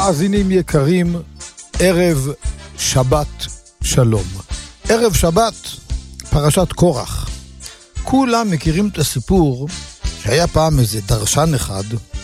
מאזינים יקרים, ערב שבת שלום. ערב שבת, פרשת קורח. כולם מכירים את הסיפור שהיה פעם איזה דרשן אחד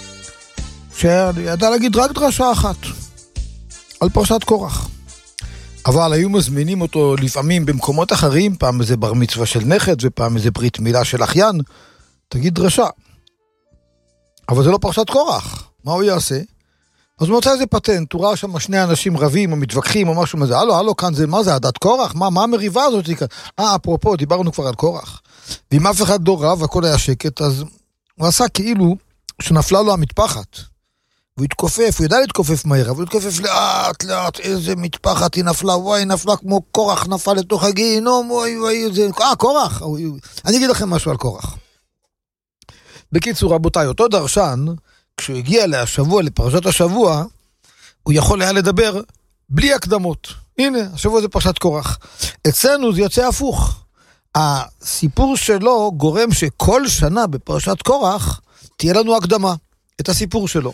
שידע להגיד רק דרשה אחת על פרשת קורח. אבל היו מזמינים אותו לפעמים במקומות אחרים, פעם איזה בר מצווה של נכד ופעם איזה ברית מילה של אחיין, תגיד דרשה. אבל זה לא פרשת קורח, מה הוא יעשה? אז הוא מצא איזה פטנט, הוא ראה שם שני אנשים רבים או מתווכחים או משהו מזה, הלו, כאן זה, מה זה, עדת קורח? מה המריבה הזאת? אפרופו, דיברנו כבר על קורח. ואם אף אחד לא רב, הכל היה שקט, אז הוא עשה כאילו שנפלה לו המטפחת. והוא התכופף, הוא ידע להתכופף מהר, אבל הוא התכופף לאט, איזה מטפחת היא נפלה, וואי, נפלה כמו קורח, נפל לתוך הגיהינום, וואי, זה, קורח. אני אגיד לכם משהו על קורח. בקיצור, רבותיי, אותו דרשן, כשהוא הגיע לשבוע, לפרשת השבוע, הוא יכול היה לדבר בלי הקדמות. הנה, השבוע זה פרשת קורח. אצלנו זה יוצא הפוך. הסיפור שלו גורם שכל שנה בפרשת קורח תהיה לנו הקדמה, את הסיפור שלו.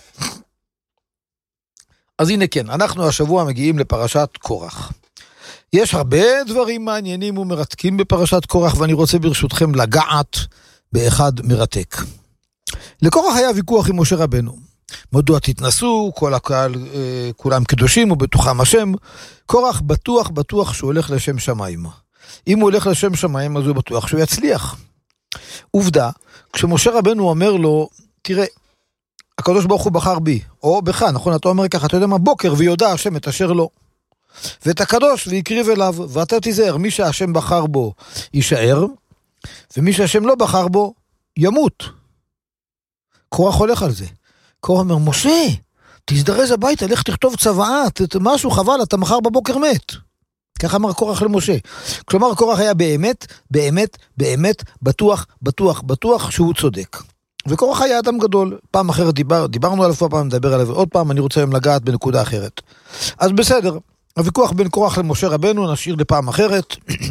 אז הנה כן, אנחנו השבוע מגיעים לפרשת קורח. יש הרבה דברים מעניינים ומרתקים בפרשת קורח, ואני רוצה ברשותכם לגעת באחד מרתק. לקורח היה ויכוח עם משה רבנו. מדוע תתנסו, כל הקהל, כולם קדושים ובתוכם השם. קורח בטוח שהוא הולך לשם שמיים. אם הוא הולך לשם שמיים, אז הוא בטוח שהוא יצליח. עובדה, כשמשה רבנו אומר לו, תראה, הקדוש ברוך הוא בחר בי, או בך, נכון, אתה אומר ככה, אתה יודע מה, בוקר ויודע השם את אשר לו. ואת הקדוש ויקריב אליו, ואתה תיזהר, מי שהשם בחר בו יישאר, ומי שהשם לא בחר בו ימות. קורח הולך על זה. קורח אומר, משה, תזדרז הביתה, לך תכתוב צוואה, משהו חבל, אתה מחר בבוקר מת. כך אמר קורח למשה. כלומר, קורח היה באמת, בטוח שהוא צודק. וקורח היה אדם גדול. פעם אחרת דיברנו עליו, פעם נדבר עליו, עוד פעם אני רוצה היום לגעת בנקודה אחרת. אז בסדר, הוויכוח בין קורח למשה רבנו נשאיר לפעם אחרת.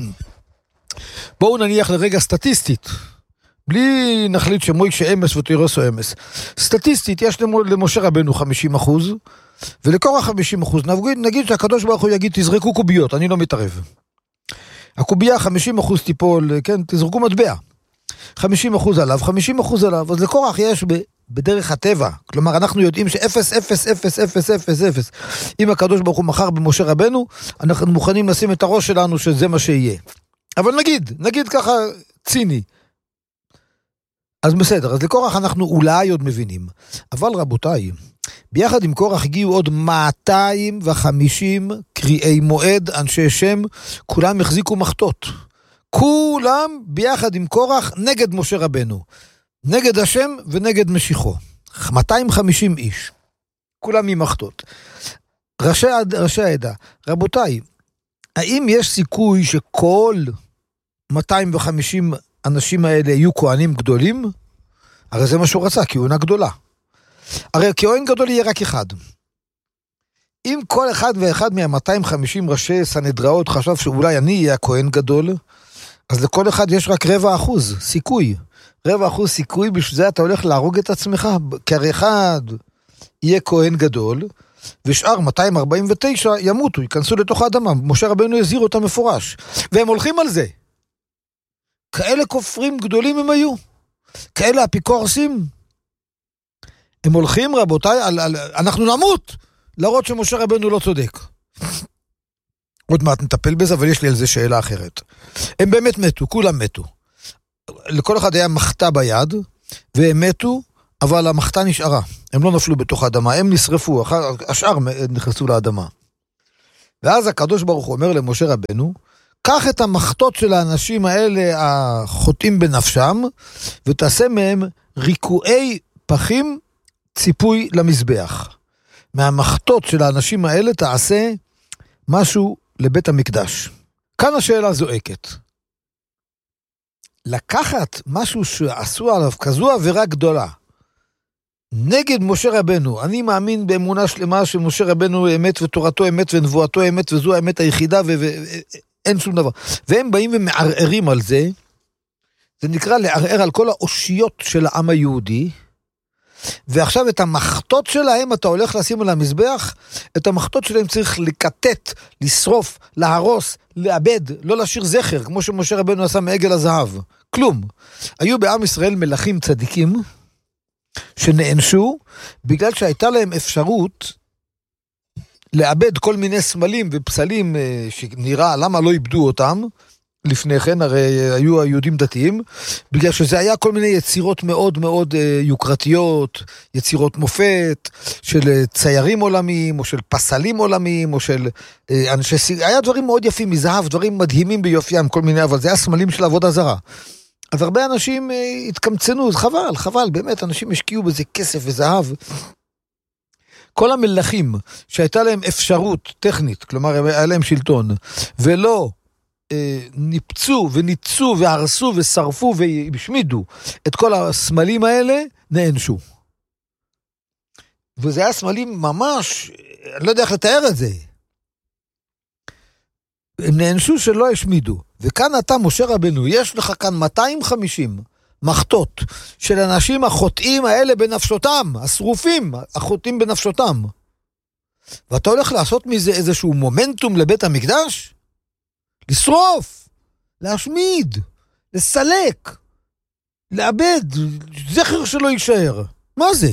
בואו נניח לרגע סטטיסטית. בלי נחליט שמוישה אמס ותירוסו אמס. סטטיסטית, יש למשה רבנו 50%, ולקורח 50%. נגיד שהקדוש ברוך הוא יגיד, תזרקו קוביות, אני לא מתערב. הקובייה 50% תיפול, כן, תזרקו מטבע. 50% עליו, 50% עליו. אז לקורח יש בדרך הטבע. כלומר, אנחנו יודעים ש0, אם הקדוש ברוך הוא מחר במשה רבנו, אנחנו מוכנים לשים את הראש שלנו שזה מה שיהיה. אבל נגיד ככה ציני. אז בסדר, אז לקורח אנחנו אולי עוד מבינים. אבל רבותיי, ביחד עם קורח הגיעו עוד 250 קריאי מועד, אנשי שם, כולם החזיקו מחתות. כולם ביחד עם קורח נגד משה רבנו. נגד השם ונגד משיחו. 250 איש. כולם עם מחתות. ראשי העדה. רבותיי, האם יש סיכוי שכל 250 אנשים האלה יהיו כהנים גדולים? הרי זה מה שהוא רצה, כהונה גדולה. הרי כהן גדול יהיה רק אחד. אם כל אחד ואחד מה-250 ראשי סנהדראות חשב שאולי אני אהיה הכהן גדול, אז לכל אחד יש רק 0.25% סיכוי. 0.25% סיכוי, בשביל זה אתה הולך להרוג את עצמך, כי הרי אחד יהיה כהן גדול, ושאר 249 ימותו, ייכנסו לתוך האדמה. משה רבנו יזהיר אותם מפורש. והם הולכים על זה. כאלה כופרים גדולים הם היו. כאלה אפיקורסים. הם הולכים, רבותיי, אנחנו נמות, להראות שמשה רבנו לא צודק. עוד מעט נטפל בזה, אבל יש לי על זה שאלה אחרת. הם באמת מתו, כולם מתו. לכל אחד היה מחתה ביד, והם מתו, אבל המחתה נשארה. הם לא נפלו בתוך האדמה, הם נשרפו, השאר נכנסו לאדמה. ואז הקדוש ברוך הוא אומר למשה רבנו, קח את המחתות של האנשים האלה החוטאים בנפשם, ותעשה מהם ריקועי פחים ציפוי למזבח. מהמחתות של האנשים האלה תעשה משהו לבית המקדש. כאן השאלה זועקת. לקחת משהו שעשו עליו כזו עבירה גדולה, נגד משה רבנו, אני מאמין באמונה שלמה שמשה רבנו אמת ותורתו אמת ונבואתו אמת וזו האמת היחידה ואין שום דבר. והם באים ומערערים על זה, זה נקרא לערער על כל האושיות של העם היהודי, ועכשיו את המחטות שלהם אתה הולך לשים על המזבח, את המחטות שלהם צריך לקטט, לשרוף, להרוס, לאבד, לא להשאיר זכר, כמו שמשה רבנו עשה מעגל הזהב. כלום. היו בעם ישראל מלכים צדיקים, שנענשו, בגלל שהייתה להם אפשרות לאבד כל מיני סמלים ופסלים שנראה למה לא איבדו אותם, לפני כן, הרי היו היהודים דתיים, בגלל שזה היה כל מיני יצירות מאוד מאוד יוקרתיות, יצירות מופת, של ציירים עולמיים, או של פסלים עולמיים, או של אנשי היה דברים מאוד יפים מזהב, דברים מדהימים ביופיים, כל מיני, אבל זה היה סמלים של עבודה זרה. אז הרבה אנשים התקמצנו, אז חבל, באמת, אנשים השקיעו בזה כסף וזהב. כל המלכים שהייתה להם אפשרות טכנית, כלומר, היה להם שלטון, ולא ניפצו וניצו והרסו ושרפו והשמידו את כל הסמלים האלה, נענשו. וזה היה סמלים ממש, אני לא יודע איך לתאר את זה. הם נענשו שלא השמידו. וכאן אתה, משה רבנו, יש לך כאן 250 מחטות של אנשים החוטאים האלה בנפשותם, השרופים, החוטאים בנפשותם. ואתה הולך לעשות מזה איזשהו מומנטום לבית המקדש? לשרוף, להשמיד, לסלק, לאבד, זכר שלא יישאר. מה זה?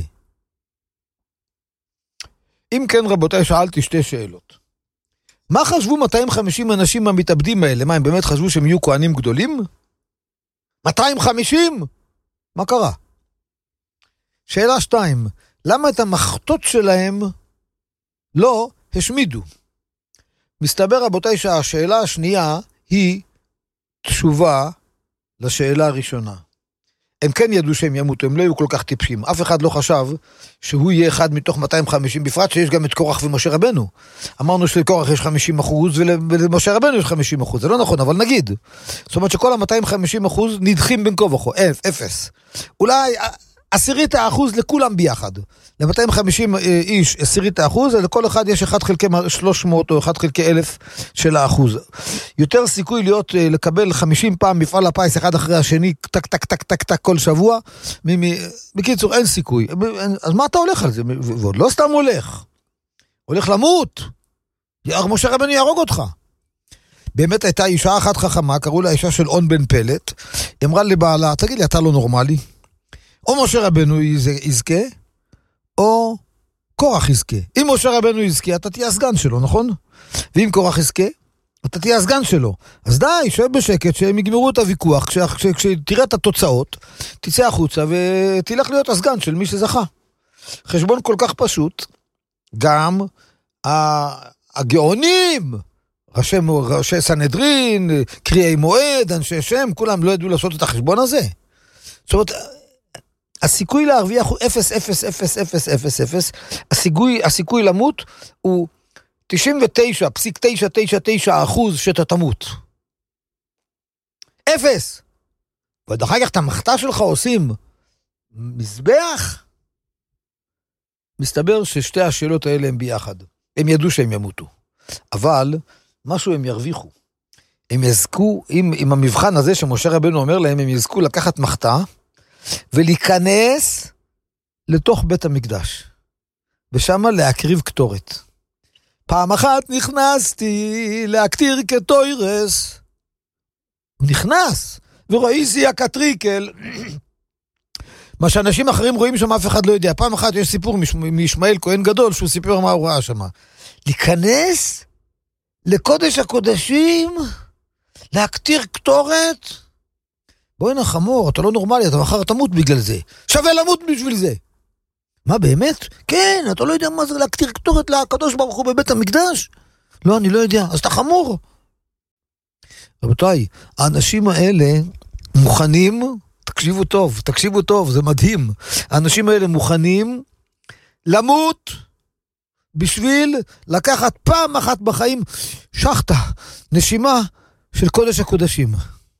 אם כן, רבותיי, שאלתי שתי שאלות. מה חשבו 250 אנשים המתאבדים האלה? מה, הם באמת חשבו שהם יהיו כהנים גדולים? 250? מה קרה? שאלה 2. למה את המחטות שלהם לא השמידו? מסתבר, רבותיי, שהשאלה השנייה היא תשובה לשאלה הראשונה. הם כן ידעו שהם ימותו, הם לא היו כל כך טיפשים. אף אחד לא חשב שהוא יהיה אחד מתוך 250, בפרט שיש גם את קורח ומשה רבנו. אמרנו שלקורח יש 50% ולמשה רבנו יש 50%. זה לא נכון, אבל נגיד. זאת אומרת שכל ה-250% נדחים בין כה וכה, 0. אולי 10% לכולם ביחד. ל-250 איש 10%, לכל אחד יש 1 חלקי 300 או 1 חלקי 1000 של האחוז. יותר סיכוי לקבל 50 פעם מפעל הפיס אחד אחרי השני, טק טק טק טק טק כל שבוע. בקיצור, אין סיכוי. אז מה אתה הולך על זה? ועוד לא סתם הולך למות. משה רבנו יהרוג אותך. באמת הייתה אישה אחת חכמה, קראו לה אישה של און בן פלט, היא אמרה לבעלה, תגיד לי, אתה לא נורמלי? או משה רבנו יזכה, או קורח יזכה. אם משה רבנו יזכה, אתה תהיה הסגן שלו, נכון? ואם קורח יזכה, אתה תהיה הסגן שלו. אז די, שב בשקט, שהם יגמרו את הוויכוח, כשתראה את התוצאות, תצא החוצה ותלך להיות הסגן של מי שזכה. חשבון כל כך פשוט, גם הגאונים, ראשי סנהדרין, קריאי מועד, אנשי שם, כולם לא ידעו לעשות את החשבון הזה. זאת אומרת, הסיכוי להרוויח הוא 0.00000, הסיכוי למות הוא 99.999% שאתה תמות. 0. ועד אחר כך את המחטה שלך עושים מזבח. מסתבר ששתי השאלות האלה הם ביחד. הם ידעו שהם ימותו. אבל משהו הם ירוויחו. הם יזכו, עם המבחן הזה שמשה רבנו אומר להם, הם יזכו לקחת מחטה, ולהיכנס לתוך בית המקדש. ושמה להקריב קטורת. פעם אחת נכנסתי להקטיר כתוירס. הוא נכנס, וראיתי הקטריקל. מה שאנשים אחרים רואים שם אף אחד לא יודע. פעם אחת יש סיפור מישמעאל כהן גדול, שהוא סיפר מה הוא ראה שם. להיכנס לקודש הקודשים, להקטיר קטורת, בואי נחמור, אתה לא נורמלי, אתה מחר תמות בגלל זה. שווה למות בשביל זה. מה באמת? כן, אתה לא יודע מה זה להקטיר קטורת לקדוש ברוך הוא בבית המקדש? לא, אני לא יודע, אז אתה חמור. רבותיי, האנשים האלה מוכנים, תקשיבו טוב, זה מדהים. האנשים האלה מוכנים למות בשביל לקחת פעם אחת בחיים שחטה, נשימה של קודש הקודשים.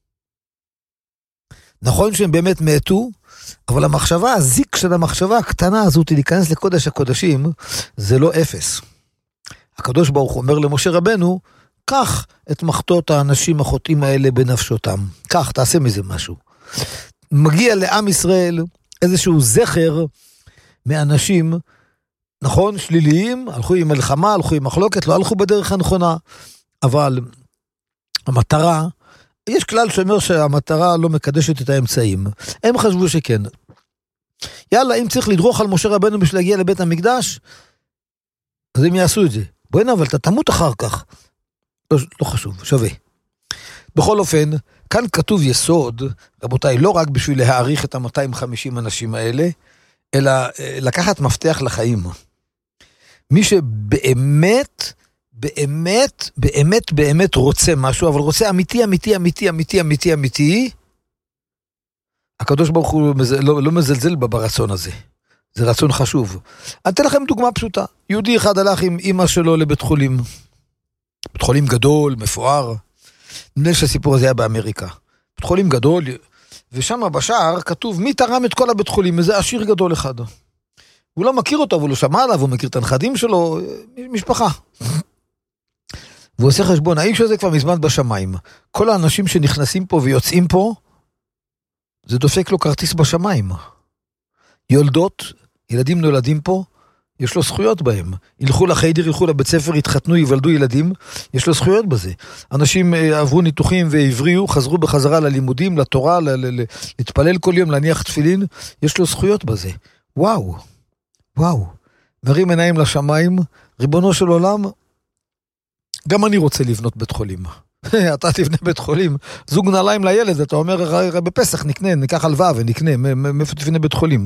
נכון שהם באמת מתו, אבל המחשבה, הזיק של המחשבה הקטנה הזאת להיכנס לקודש הקודשים, זה לא 0. הקדוש ברוך הוא אומר למשה רבנו, קח את מחטות האנשים החוטאים האלה בנפשותם. קח, תעשה מזה משהו. מגיע לעם ישראל איזשהו זכר מאנשים, נכון, שליליים, הלכו עם מלחמה, הלכו עם מחלוקת, לא הלכו בדרך הנכונה, אבל המטרה, יש כלל שאומר שהמטרה לא מקדשת את האמצעים. הם חשבו שכן. יאללה, אם צריך לדרוך על משה רבנו בשביל להגיע לבית המקדש, אז הם יעשו את זה. בואי אבל אתה תמות אחר כך. לא חשוב, שווה. בכל אופן, כאן כתוב יסוד, רבותיי, לא רק בשביל להעריך את ה-250 אנשים האלה, אלא לקחת מפתח לחיים. מי שבאמת, באמת, באמת, באמת רוצה משהו, אבל רוצה אמיתי, אמיתי, אמיתי, אמיתי, אמיתי, אמיתי, הקדוש ברוך הוא לא מזלזל ברצון הזה. זה רצון חשוב. אני אתן לכם דוגמה פשוטה. יהודי אחד הלך עם אמא שלו לבית חולים. בית חולים גדול, מפואר. נדמה שהסיפור הזה היה באמריקה. בית חולים גדול, ושם בשער כתוב מי תרם את כל הבית חולים, איזה עשיר גדול אחד. הוא לא מכיר אותו, אבל הוא שמע עליו, הוא מכיר את הנכדים שלו, משפחה. והוא עושה חשבון, האיש הזה כבר מזמן בשמיים. כל האנשים שנכנסים פה ויוצאים פה, זה דופק לו כרטיס בשמיים. יולדות, ילדים נולדים פה, יש לו זכויות בהם. ילכו לחיידר, ילכו לבית ספר, יתחתנו, יוולדו ילדים, יש לו זכויות בזה. אנשים עברו ניתוחים והבריאו, חזרו בחזרה ללימודים, לתורה, להתפלל כל יום, להניח תפילין, יש לו זכויות בזה. וואו, וואו. מרים עיניים לשמיים, ריבונו של עולם, גם אני רוצה לבנות בית חולים. אתה תבנה בית חולים, זוג נעליים לילד, אתה אומר, בפסח נקנה, ניקח הלוואה ונקנה, מאיפה תבנה בית חולים?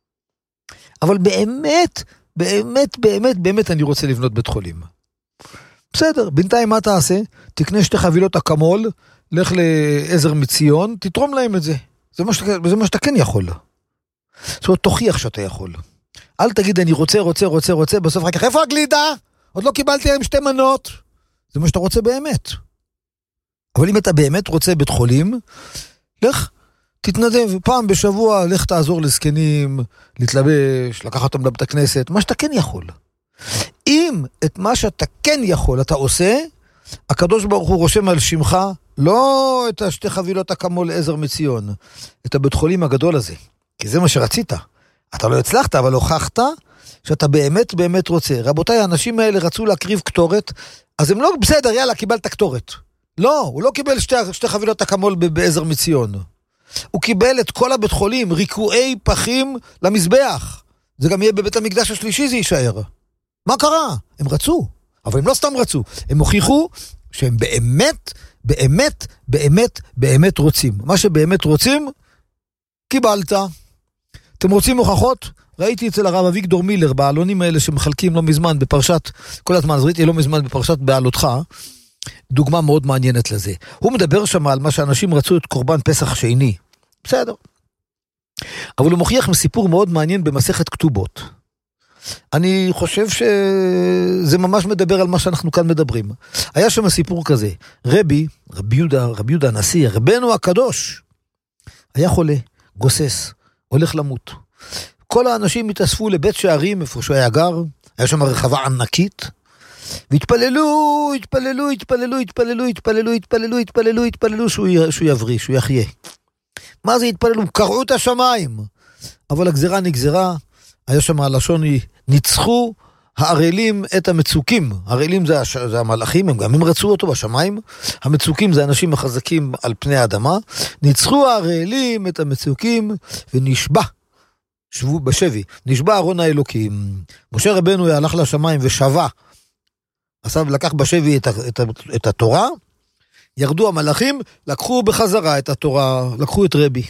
אבל באמת, באמת, באמת, באמת אני רוצה לבנות בית חולים. בסדר, בינתיים מה תעשה? תקנה 2 חבילות אקמול, לך לעזר מציון, תתרום להם את זה. זה מה שאתה כן יכול. זאת אומרת, תוכיח שאתה יכול. אל תגיד, אני רוצה, בסוף רק, איפה הגלידה? עוד לא קיבלתי להם 2 מנות. זה מה שאתה רוצה באמת. אבל אם אתה באמת רוצה בית חולים, לך, תתנדב, פעם בשבוע, לך תעזור לזקנים, להתלבש, לקחת אותם לבית הכנסת, מה שאתה כן יכול. אם את מה שאתה כן יכול אתה עושה, הקדוש ברוך הוא רושם על שמך, לא את 2 חבילות אקמול לעזר מציון, את הבית חולים הגדול הזה, כי זה מה שרצית. אתה לא הצלחת, אבל הוכחת שאתה באמת באמת רוצה. רבותיי, האנשים האלה רצו להקריב קטורת, אז הם לא בסדר, יאללה, קיבלת קטורת. לא, הוא לא קיבל 2 חבילות אקמול בעזר מציון. הוא קיבל את כל הבית חולים, ריקועי פחים למזבח. זה גם יהיה בבית המקדש השלישי, זה יישאר. מה קרה? הם רצו, אבל הם לא סתם רצו. הם הוכיחו שהם באמת, באמת, באמת, באמת רוצים. מה שבאמת רוצים, קיבלת. אתם רוצים הוכחות? ראיתי אצל הרב אביגדור מילר, בעלונים האלה שמחלקים לא מזמן בפרשת, כל הזמן, אז ראיתי לא מזמן בפרשת בעלותך, דוגמה מאוד מעניינת לזה. הוא מדבר שם על מה שאנשים רצו את קורבן פסח שני. בסדר. אבל הוא מוכיח מסיפור מאוד מעניין במסכת כתובות. אני חושב שזה ממש מדבר על מה שאנחנו כאן מדברים. היה שם סיפור כזה. רבי יהודה הנשיא, רבנו הקדוש, היה חולה, גוסס, הולך למות. כל האנשים התאספו לבית שערים, איפה שהוא היה גר, היה שם רחבה ענקית, והתפללו שהוא יבריא, שהוא יחיה. מה זה התפללו? קרעו את השמיים. אבל הגזרה נגזרה, היה שם הלשון, ניצחו הערלים את המצוקים. הערלים זה המלאכים, הם רצו אותו בשמיים. המצוקים זה אנשים החזקים על פני האדמה. ניצחו הערלים את המצוקים ונשבע. שבו בשבי, נשבע ארון האלוקים. משה רבנו הלך לשמיים ושבה. לקח בשבי את התורה, ירדו המלאכים, לקחו בחזרה את התורה, לקחו את רבי.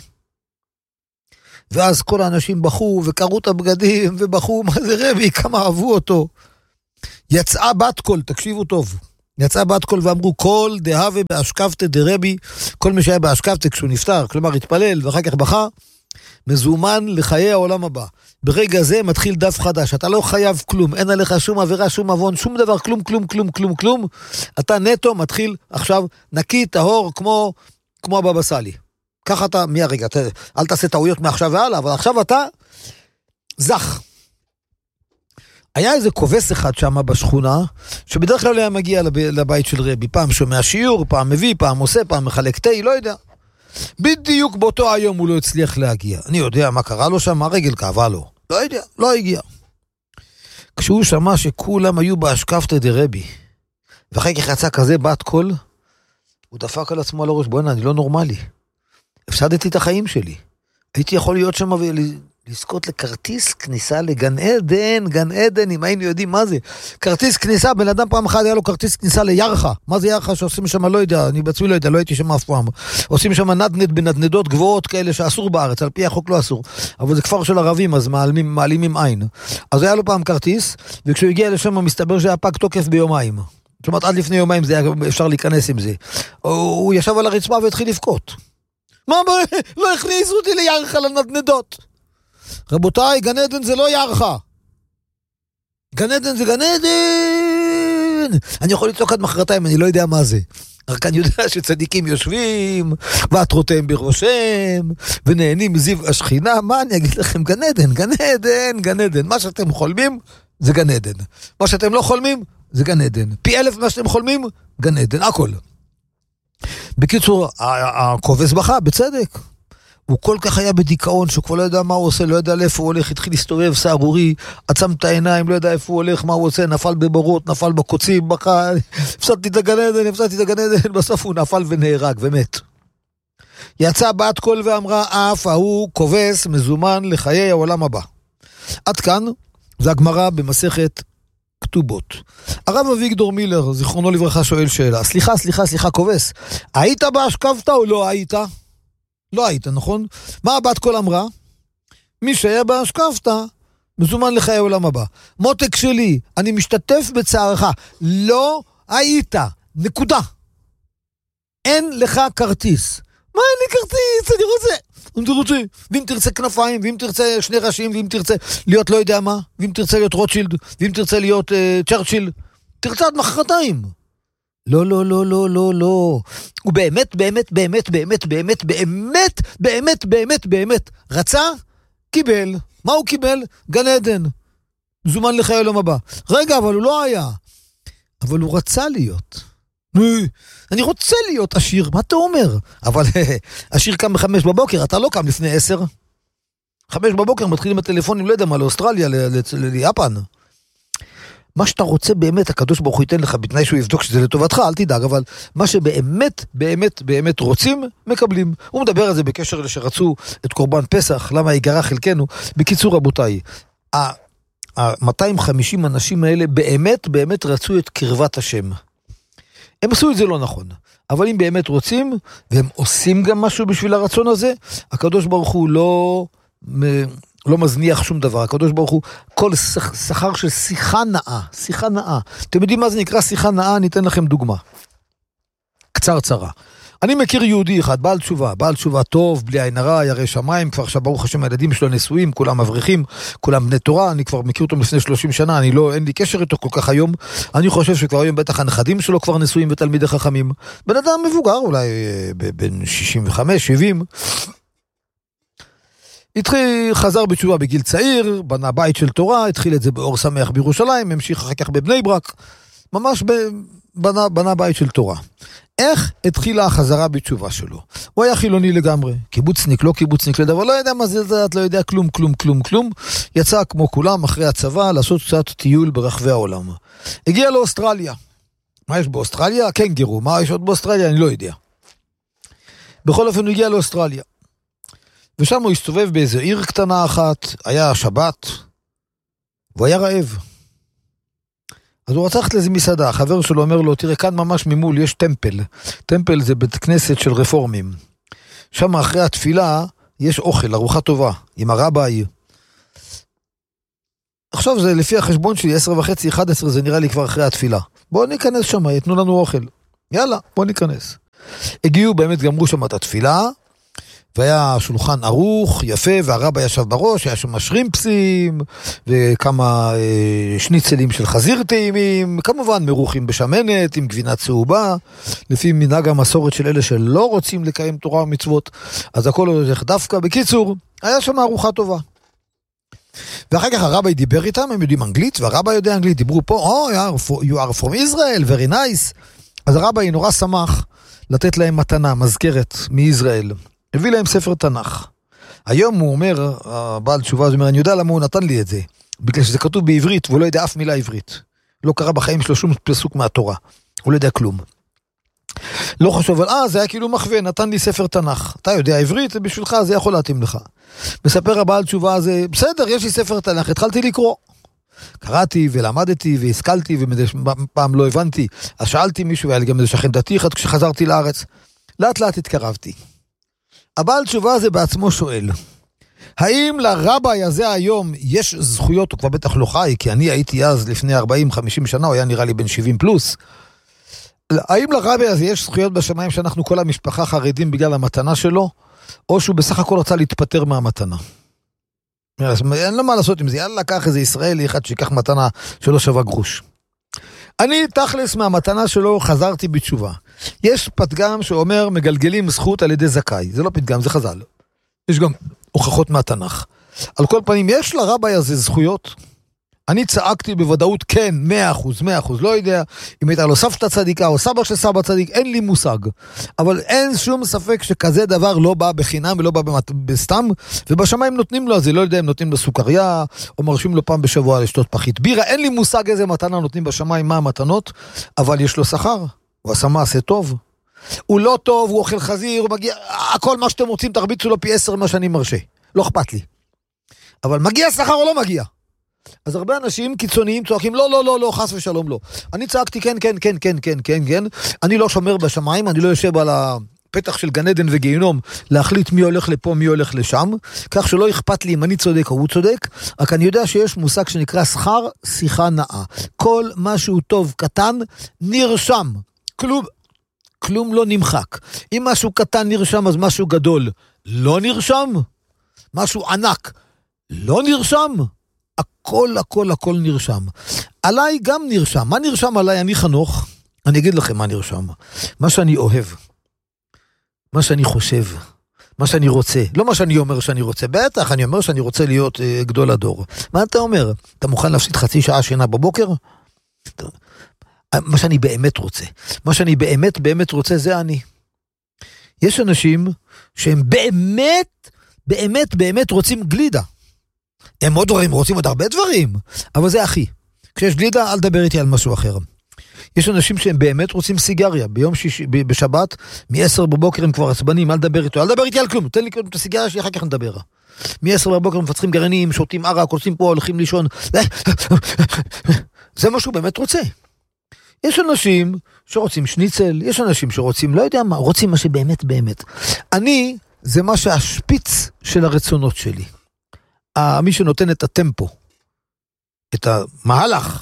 ואז כל האנשים בכו וקראו את הבגדים ובכו, מה זה רבי, כמה אהבו אותו. יצאה בת קול, תקשיבו טוב, יצאה בת קול ואמרו, כל דהווה באשכבתא דרבי, כל מי שהיה באשכבתא כשהוא נפטר, כלומר התפלל ואחר כך בכה, מזומן לחיי העולם הבא. ברגע זה מתחיל דף חדש, אתה לא חייב כלום, אין עליך שום עבירה, שום עוון, שום דבר, כלום. אתה נטו מתחיל עכשיו נקי, טהור, כמו הבבא סאלי. ככה אתה, מהרגע, אל תעשה טעויות מעכשיו והלאה, אבל עכשיו אתה זך. היה איזה כובס אחד שם בשכונה, שבדרך כלל היה מגיע לבית של רבי, פעם שומע שיעור, פעם מביא, פעם עושה, פעם מחלק תה, לא יודע. בדיוק באותו היום הוא לא הצליח להגיע. אני יודע מה קרה לו שם, הרגל כאבה לו. לא יודע, לא הגיע. כשהוא שמע שכולם היו באשקפתא דרבי, ואחר כך יצא כזה בת קול, הוא דפק על עצמו על הראש, בוא'נה, אני לא נורמלי. הפסדתי את החיים שלי. הייתי יכול להיות שם ולזכות לכרטיס כניסה לגן עדן, גן עדן, אם היינו יודעים מה זה. כרטיס כניסה, בן אדם פעם אחת היה לו כרטיס כניסה לירחה. מה זה ירחה שעושים שם, לא יודע, אני בעצמי לא יודע, לא הייתי שם אף פעם. עושים שם נדנד בנדנדות גבוהות כאלה שאסור בארץ, על פי החוק לא אסור. אבל זה כפר של ערבים, אז מעלים עם עין. אז היה לו פעם כרטיס, וכשהוא הגיע לשם, מסתבר שהיה פג תוקף ביומיים. זאת אומרת, עד לפני יומיים זה היה אפשר להיכנס עם זה. הוא ישב על הרצפה והתחיל לבכות. מה, לא הכניסו אותי לירחה לנדנדות. רבותיי, גן עדן זה לא ירחה. גן עדן זה גן עדן. אני יכול לצעוק עד מחרתיים, אני לא יודע מה זה. רק אני יודע שצדיקים יושבים, ועטרותיהם בראשם, ונהנים מזיו השכינה. מה אני אגיד לכם? גן עדן, גן עדן, גן עדן. מה שאתם חולמים, זה גן עדן. מה שאתם לא חולמים, זה גן עדן. פי 1000 מה שאתם חולמים, גן עדן, הכל. בקיצור, הכובס בכה, בצדק. הוא כל כך היה בדיכאון, שהוא כבר לא יודע מה הוא עושה, לא יודע לאיפה הוא הולך, התחיל להסתובב סערורי, עצם את העיניים, לא יודע איפה הוא הולך, מה הוא עושה, נפל בבורות, נפל בקוצים, בכה, הפסדתי את הגן עדן, בסוף הוא נפל ונהרג ומת. יצא בת קול ואמרה, אף ההוא כובס מזומן לחיי העולם הבא. עד כאן, זה הגמרא במסכת כתובות. הרב אביגדור מילר, זיכרונו לברכה, שואל שאלה, סליחה, כובס, היית באשקפתא או לא היית? לא היית, נכון? מה הבת קול אמרה? מי שהיה באשקפתא, מזומן לחיי העולם הבא. מותק שלי, אני משתתף בצערך. לא היית, נקודה. אין לך כרטיס. מה אין לי כרטיס? אני רוצה. ואם תרצה כנפיים, ואם תרצה שני ראשים, ואם תרצה להיות לא יודע מה, ואם תרצה להיות רוטשילד, ואם תרצה להיות צ'רצ'יל, תרצה עד מחרתיים. לא. הוא באמת רצה, קיבל. מה הוא קיבל? גן עדן. זומן לחיי העולם הבא. רגע, אבל הוא לא היה. אבל הוא רצה להיות. אני רוצה להיות עשיר, מה אתה אומר? אבל עשיר קם ב5 בבוקר, אתה לא קם לפני 10. 5 בבוקר מתחילים הטלפונים, לא יודע מה, לאוסטרליה, ליפן. מה שאתה רוצה באמת, הקדוש ברוך הוא ייתן לך, בתנאי שהוא יבדוק שזה לטובתך, אל תדאג, אבל מה שבאמת רוצים, מקבלים. הוא מדבר על זה בקשר לשרצו את קורבן פסח, למה ייגרע חלקנו. בקיצור, רבותיי, ה-250 אנשים האלה באמת רצו את קרבת השם. הם עשו את זה לא נכון, אבל אם באמת רוצים, והם עושים גם משהו בשביל הרצון הזה, הקדוש ברוך הוא לא מזניח שום דבר. הקדוש ברוך הוא, כל שכר של שיחה נאה. אתם יודעים מה זה נקרא שיחה נאה? אני אתן לכם דוגמה. קצרה. אני מכיר יהודי אחד, בעל תשובה טוב, בלי עין הרע, ירא שמיים, כבר שברוך השם הילדים שלו נשואים, כולם מבריחים, כולם בני תורה, אני כבר מכיר אותו לפני 30 שנה, אין לי קשר איתו כל כך היום, אני חושב שכבר היום בטח הנכדים שלו כבר נשואים ותלמידי חכמים, בן אדם מבוגר, אולי בין 65, 70, חזר בתשובה בגיל צעיר, בנה בית של תורה, התחיל את זה באור שמח בירושלים, המשיך אחר כך בבני ברק, ממש בנה בית של תורה. איך התחילה החזרה בתשובה שלו? הוא היה חילוני לגמרי, קיבוצניק, לא קיבוצניק לדבר, לא יודע מה זה, לא יודע כלום. יצא כמו כולם אחרי הצבא לעשות קצת טיול ברחבי העולם. הגיע לאוסטרליה. מה יש באוסטרליה? קנגרו. מה יש עוד באוסטרליה? אני לא יודע. בכל אופן הוא הגיע לאוסטרליה. ושם הוא הסתובב באיזו עיר קטנה אחת, היה שבת, והוא היה רעב. אז הוא רצה ללכת לאיזה מסעדה, החבר שלו אומר לו, תראה, כאן ממש ממול יש טמפל. טמפל זה בית כנסת של רפורמים. שם אחרי התפילה יש אוכל, ארוחה טובה, עם הרביי. עכשיו זה לפי החשבון שלי, 10:30, 11, זה נראה לי כבר אחרי התפילה. בואו ניכנס שם, יתנו לנו אוכל. יאללה, בואו ניכנס. הגיעו, באמת גמרו שם את התפילה, והיה שולחן ערוך, יפה, והרבא ישב בראש, היה שם שרימפסים, וכמה שניצלים של חזיר טעימים, כמובן מרוחים בשמנת, עם גבינה צהובה, לפי מנהג המסורת של אלה שלא רוצים לקיים תורה ומצוות, אז הכל הולך דווקא. בקיצור, היה שם ארוחה טובה. ואחר כך הרבא דיבר איתם, הם יודעים אנגלית, והרבא יודע אנגלית, דיברו פה, you are from Israel, very nice. אז הרבא נורא שמח לתת להם מתנה, מזכרת מישראל. הביא להם ספר תנ"ך. היום הוא אומר, הבעל תשובה, הוא אומר, אני יודע למה הוא נתן לי את זה, בגלל שזה כתוב בעברית, והוא לא יודע אף מילה עברית. לא קרא בחיים שלו שום פסוק מהתורה. הוא לא יודע כלום. לא חשוב, אבל זה היה כאילו מחווה, נתן לי ספר תנ"ך. אתה יודע עברית, בשבילך זה יכול להתאים לך. מספר הבעל תשובה הזה, בסדר, יש לי ספר תנ"ך, התחלתי לקרוא. קראתי ולמדתי והשכלתי, ופעם לא הבנתי, אז שאלתי מישהו, והיה לי גם איזה שכן דתי אחד כשחזרתי לארץ. לאט לאט התקרבתי. הבעל תשובה הזה בעצמו שואל, האם לרבי הזה היום יש זכויות, הוא כבר בטח לא חי, כי אני הייתי אז לפני 40-50 שנה, הוא היה נראה לי בן 70 פלוס, האם לרבי הזה יש זכויות בשמיים שאנחנו כל המשפחה חרדים בגלל המתנה שלו, או שהוא בסך הכל רצה להתפטר מהמתנה? אין לו מה לעשות עם זה, יאללה לקח איזה ישראלי אחד שיקח מתנה שלא שווה גרוש. אני תכלס מהמתנה שלו חזרתי בתשובה. יש פתגם שאומר מגלגלים זכות על ידי זכאי, זה לא פתגם, זה חז"ל. יש גם הוכחות מהתנ"ך. על כל פנים, יש לרבי הזה זכויות? אני צעקתי בוודאות כן, 100%, לא יודע אם הייתה לו סבתא צדיקה או סבא של סבא צדיק, אין לי מושג. אבל אין שום ספק שכזה דבר לא בא בחינם ולא בא בסתם, ובשמיים נותנים לו, אז אני לא יודע אם נותנים לו סוכריה, או מרשים לו פעם בשבוע לשתות פחית בירה, אין לי מושג איזה מתנה נותנים בשמיים, מה המתנות, אבל יש לו שכר, הוא עשה מעשה טוב. הוא לא טוב, הוא אוכל חזיר, הוא מגיע, הכל מה שאתם רוצים, תרביצו לו פי 10 מה שאני מרשה. לא אכפת לי. אבל מגיע שכר או לא מגיע? אז הרבה אנשים קיצוניים צועקים, לא, חס ושלום לא. אני צעקתי כן, אני לא שומר בשמיים, אני לא יושב על הפתח של גן עדן וגיהנום, להחליט מי הולך לפה, מי הולך לשם, כך שלא אכפת לי אם אני צודק או הוא צודק, רק אני יודע שיש מושג שנקרא שכר שיחה נאה. כל משהו טוב קטן נרשם, כלום לא נמחק. אם משהו קטן נרשם, אז משהו גדול לא נרשם, משהו ענק לא נרשם, הכל נרשם. עליי גם נרשם. מה נרשם עליי? אני חנוך. אני אגיד לכם מה נרשם. מה שאני אוהב. מה שאני חושב. מה שאני רוצה. לא מה שאני אומר שאני רוצה. בטח, אני אומר שאני רוצה להיות גדול הדור. מה אתה אומר? אתה מוכן להפסיד חצי שעה שינה בבוקר? מה שאני באמת רוצה. מה שאני באמת רוצה זה אני. יש אנשים שהם באמת רוצים גלידה. הם עוד דברים, רוצים עוד הרבה דברים, אבל זה אחי. כשיש גלידה, אל דבר איתי על משהו אחר. יש אנשים שהם באמת רוצים סיגריה, בשבת, מ-10 בבוקר הם כבר עצבנים, אל דבר איתי על כלום, תן לי את הסיגריה שלי, אחר כך נדבר. מ-10 בבוקר מפצחים גרעינים, שותים ערק, עושים פה, הולכים לישון. זה מה שהוא באמת רוצה. יש אנשים שרוצים שניצל, יש אנשים שרוצים, לא יודע מה, רוצים מה שבאמת. אני, זה מה שהשפיץ של הרצונות שלי. מי שנותן את הטמפו, את המהלך,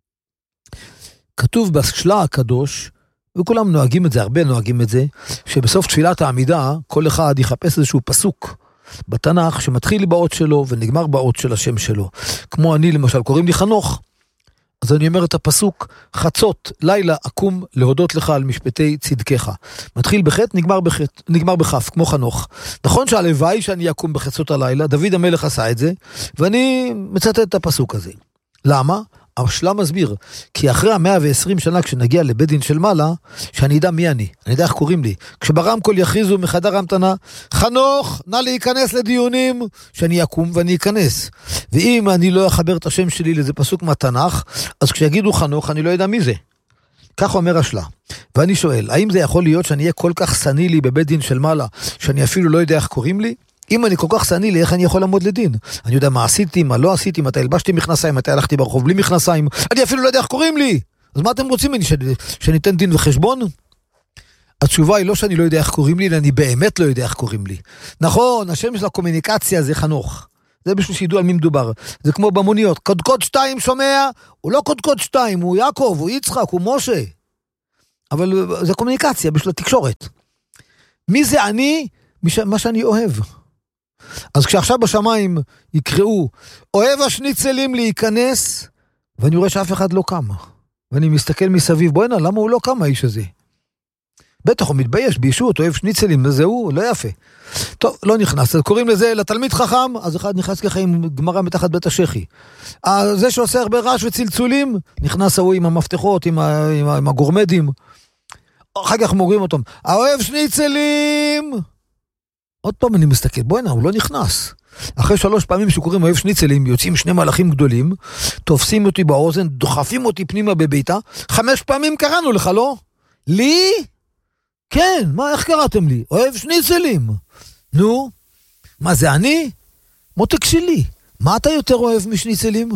כתוב בשלה הקדוש, וכולם נוהגים את זה, הרבה נוהגים את זה, שבסוף תפילת העמידה, כל אחד יחפש איזשהו פסוק בתנ"ך, שמתחיל באות שלו, ונגמר באות של השם שלו. כמו אני, למשל, קוראים לי חנוך, אז אני אומר את הפסוק, חצות, לילה, אקום להודות לך על משפטי צדקך. מתחיל בחטא, נגמר בחף, כמו חנוך. נכון שהלוואי שאני אקום בחצות הלילה, דוד המלך עשה את זה, ואני מצטט את הפסוק הזה. למה? השלה מסביר, כי אחרי 120 שנה כשנגיע לבית דין של מעלה, שאני אדע מי אני יודע איך קוראים לי. כשברמקול יכריזו מחדר המתנה, חנוך, נא להיכנס לדיונים, שאני אקום ואני אכנס. ואם אני לא אחבר את השם שלי לאיזה פסוק מהתנ"ך, אז כשיגידו חנוך, אני לא יודע מי זה. כך אומר השלה. ואני שואל, האם זה יכול להיות שאני אהיה כל כך סני לי בבית דין של מעלה, שאני אפילו לא יודע איך קוראים לי? אם אני כל כך סני לי, איך אני יכול לעמוד לדין? אני יודע מה עשיתי, מה לא עשיתי, מתי הלבשתי מכנסיים, מתי הלכתי ברחוב בלי מכנסיים, אני אפילו לא יודע איך קוראים לי. אז מה אתם רוצים ממני, שניתן דין וחשבון? התשובה היא לא שאני לא יודע איך קוראים לי, אני באמת לא יודע איך קוראים לי. נכון, השם של הקומוניקציה זה חנוך. זה בשביל שידעו על מי מדובר. זה כמו במוניות, קודקוד 2 שומע, הוא לא קודקוד 2, הוא יעקב, הוא יצחק, הוא משה. אבל זה קומוניקציה בשביל התקשורת. מי זה אני? מה שאני אוהב. אז כשעכשיו בשמיים יקראו, אוהב השניצלים להיכנס, ואני רואה שאף אחד לא קם. ואני מסתכל מסביב, בואי נה, למה הוא לא קם האיש הזה? בטח הוא מתבייש, בישות, אוהב שניצלים, זה הוא, לא יפה. טוב, לא נכנס, אז קוראים לזה לתלמיד חכם, אז אחד נכנס ככה עם גמרא מתחת בית השכי. זה שעושה הרבה רעש וצלצולים, נכנס ההוא עם המפתחות, עם הגורמדים. אחר כך מורים אותם, האוהב שניצלים, עוד פעם אני מסתכל, בוא'נה, הוא לא נכנס. אחרי 3 פעמים שקוראים אוהב שניצלים, יוצאים 2 מלאכים גדולים, תופסים אותי באוזן, דוחפים אותי פנימה בביתה, 5 פעמים קראנו לך, לא? לי? כן, מה, איך קראתם לי? אוהב שניצלים. נו, מה זה אני? מותק שלי. מה אתה יותר אוהב משניצלים?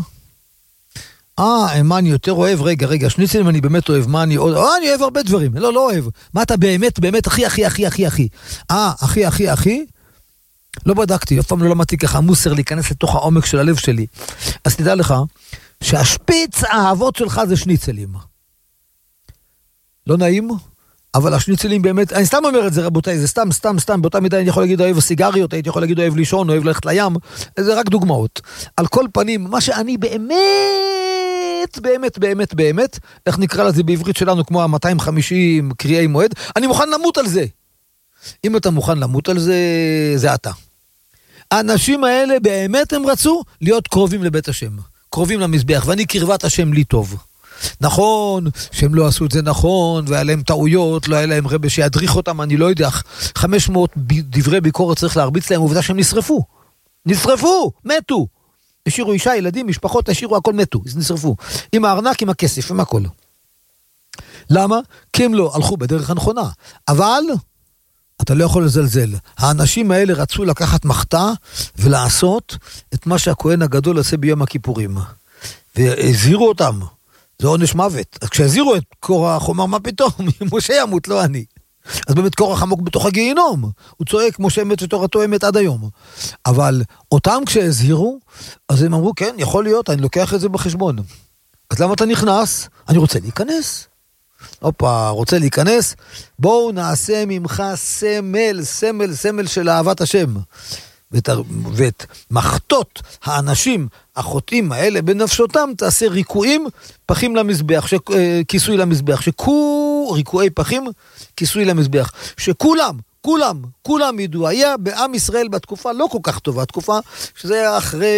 מה אני יותר אוהב? רגע, שניצלים אני באמת אוהב, מה אני אוהב? אני אוהב הרבה דברים, לא אוהב. מה אתה באמת, הכי. הכי? לא בדקתי, אף פעם לא למדתי ככה מוסר להיכנס לתוך העומק של הלב שלי. אז תדע לך, שהשפיץ האהבות שלך זה שניצלים. לא נעים? אבל השניצלים באמת, אני סתם אומר את זה רבותיי, זה סתם, באותה מידה אני יכול להגיד אוהב סיגריות, הייתי יכול להגיד אוהב לישון, אוהב ללכת לים, זה רק דוגמאות. על כל פנים, מה שאני באמת, איך נקרא לזה בעברית שלנו, כמו ה-250 קריאי מועד, אני מוכן למות על זה. אם אתה מוכן למות על זה, זה אתה. האנשים האלה באמת הם רצו להיות קרובים לבית השם, קרובים למזבח, ואני קרבת השם לי טוב. נכון, שהם לא עשו את זה נכון, והיה להם טעויות, לא היה להם רבי שידריך אותם, אני לא יודע, 500 דברי ביקורת צריך להרביץ להם, עובדה שהם נשרפו, מתו. השאירו אישה, ילדים, משפחות, השאירו הכל מתו, נשרפו. עם הארנק, עם הכסף, עם הכל. למה? כי הם לא הלכו בדרך הנכונה. אבל אתה לא יכול לזלזל. האנשים האלה רצו לקחת מחתה ולעשות את מה שהכהן הגדול עושה ביום הכיפורים. והזהירו אותם. זה עונש מוות. אז כשהזהירו את קורח, הוא אמר, מה פתאום? משה ימות, לא אני. אז באמת קורח עמוק בתוך הגיהינום. הוא צועק, משה אמת ותורתו אמת עד היום. אבל אותם כשהזהירו, אז הם אמרו, כן, יכול להיות, אני לוקח את זה בחשבון. אז למה אתה נכנס? אני רוצה להיכנס. רוצה להיכנס? בואו נעשה ממך סמל של אהבת השם. ואת מחתות האנשים החוטאים האלה בנפשותם תעשה ריקועים פחים למזבח, כיסוי למזבח, ריקועי פחים כיסוי למזבח, שכולם ידעו, היה בעם ישראל בתקופה לא כל כך טובה, תקופה שזה היה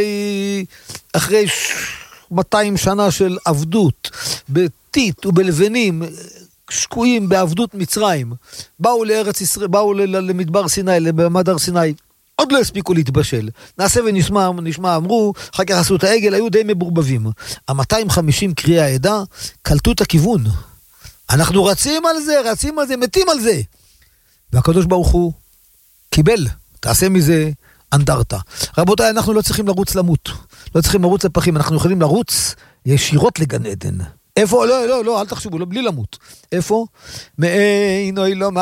אחרי 200 שנה של עבדות, בטיט ובלבנים, שקועים בעבדות מצרים, באו לארץ ישראל, באו למדבר סיני, למעמד הר סיני, עוד לא הספיקו להתבשל. נעשה ונשמע, אמרו, אחר כך עשו את העגל, היו די מבורבבים. ה-250 קריאי העדה קלטו את הכיוון. אנחנו רצים על זה, מתים על זה. והקדוש ברוך הוא קיבל, תעשה מזה אנדרטה. רבותיי, אנחנו לא צריכים לרוץ למות. לא צריכים לרוץ לפחים, אנחנו יכולים לרוץ ישירות לגן עדן. איפה? לא, אל תחשבו, בלי למות. איפה? מאינוי לא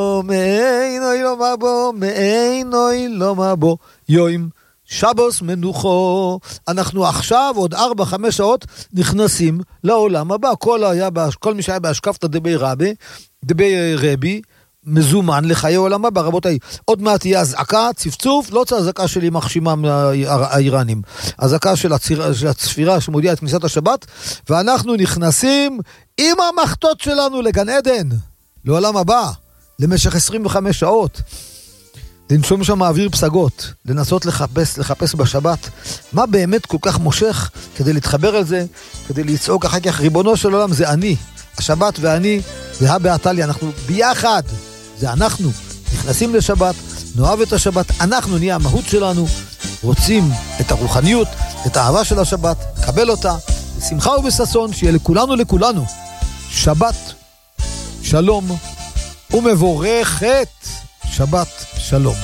מבו, יוים, שבוס מנוחו. אנחנו עכשיו, עוד 4-5 שעות, נכנסים לעולם הבא. כל מי שהיה בהשקפתא דבי רבי, מזומן לחיי עולם הבא. רבותיי, עוד מעט תהיה הזעקה, צפצוף, לא צריך הזעקה של יימח שמם האיראנים, הזעקה של הצפירה שמודיעה את כניסת השבת, ואנחנו נכנסים עם המחתות שלנו לגן עדן, לעולם הבא, למשך 25 שעות, לנשום שם אוויר פסגות, לנסות לחפש בשבת, מה באמת כל כך מושך כדי להתחבר על זה, כדי לצעוק אחר כך, ריבונו של עולם זה אני, השבת ואני, זה הבעתלי, אנחנו ביחד, זה אנחנו, נכנסים לשבת, נאהב את השבת, אנחנו נהיה המהות שלנו, רוצים את הרוחניות, את האהבה של השבת, קבל אותה, בשמחה ובששון, שיהיה לכולנו, שבת, שלום ומבורכת, שבת, שלום.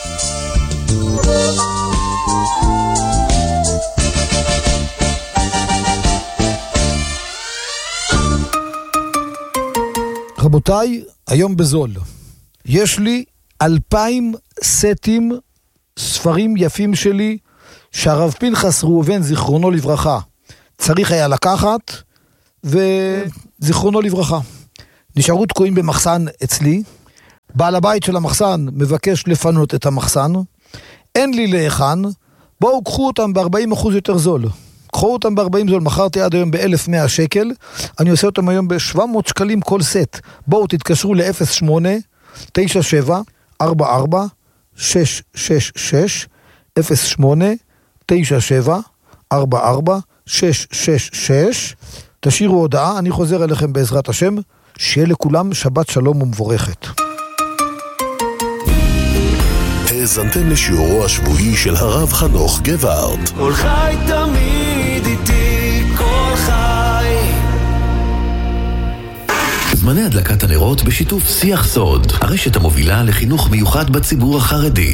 רבותיי, היום בזול. יש לי 2,000 סטים ספרים יפים שלי, שהרב פנחס ראובן, זיכרונו לברכה, צריך היה לקחת, וזיכרונו לברכה. נשארו תקועים במחסן אצלי, בעל הבית של המחסן מבקש לפנות את המחסן, אין לי להיכן, בואו קחו אותם ב-40% יותר זול. קחו אותם ב-40 זול, מכרתי עד היום ב-1,100 שקל, אני עושה אותם היום ב-700 שקלים כל סט. בואו תתקשרו ל-08-97-44-666, 08-97-44-666, תשאירו הודעה, אני חוזר אליכם בעזרת השם, שיהיה לכולם שבת שלום ומבורכת. האזנתם לשיעורו השבועי של הרב חנוך גבערט. כל חי תמיד איתי, כל חי. זמני הדלקת הנרות בשיתוף שיח סוד, הרשת המובילה לחינוך מיוחד בציבור החרדי.